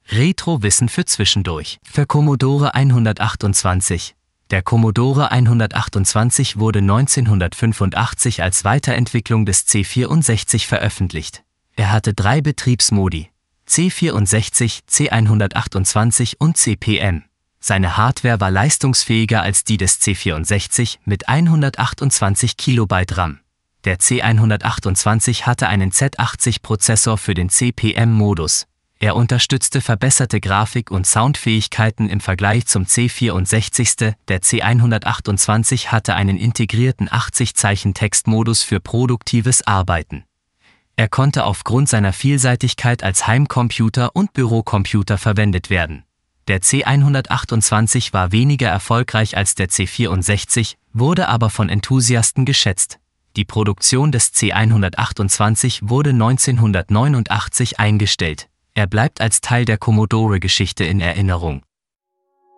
Retro-Wissen für zwischendurch. Für Commodore 128. Der Commodore 128 wurde 1985 als Weiterentwicklung des C64 veröffentlicht. Er hatte 3 Betriebsmodi: C64, C128 und CPM. Seine Hardware war leistungsfähiger als die des C64 mit 128 KB RAM. Der C128 hatte einen Z80-Prozessor für den CPM-Modus. Er unterstützte verbesserte Grafik- und Soundfähigkeiten im Vergleich zum C64. Der C128 hatte einen integrierten 80-Zeichen-Textmodus für produktives Arbeiten. Er konnte aufgrund seiner Vielseitigkeit als Heimcomputer und Bürocomputer verwendet werden. Der C128 war weniger erfolgreich als der C64, wurde aber von Enthusiasten geschätzt. Die Produktion des C128 wurde 1989 eingestellt. Er bleibt als Teil der Commodore-Geschichte in Erinnerung.